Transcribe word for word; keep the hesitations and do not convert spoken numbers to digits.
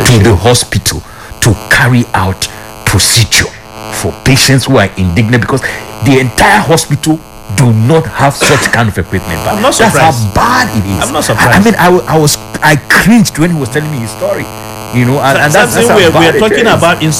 to the hospital to carry out procedure for patients who are indignant because the entire hospital do not have such kind of equipment. But I'm not that's how surprised. bad it is. I'm not I, I surprised. mean, I, wa- I was I cringed when he was telling me his story. You know, and, and that's, that's Something how we are, we bad are it talking is. about in